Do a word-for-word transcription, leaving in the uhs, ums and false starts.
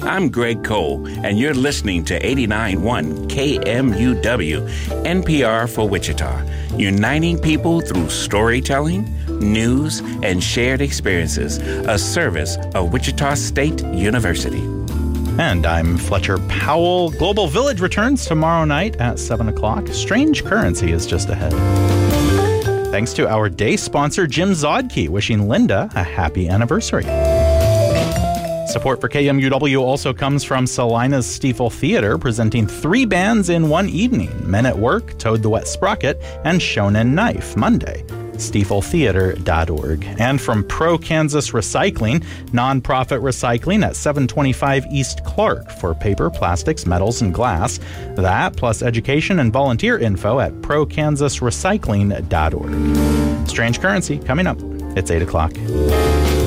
I'm Greg Cole, and you're listening to eighty-nine point one K M U W, N P R for Wichita, uniting people through storytelling, news, and shared experiences, a service of Wichita State University. And I'm Fletcher Powell. Global Village returns tomorrow night at seven o'clock. Strange Currency is just ahead. Thanks to our day sponsor, Jim Zodke, wishing Linda a happy anniversary. Support for K M U W also comes from Salina's Stiefel Theater, presenting three bands in one evening: Men at Work, Toad the Wet Sprocket, and Shonen Knife, Monday. stiefel theater dot org. And from Pro Kansas Recycling, nonprofit recycling at seven twenty-five East Clark for paper, plastics, metals, and glass. That, plus education and volunteer info at pro kansas recycling dot org. Strange Currency coming up. It's eight o'clock.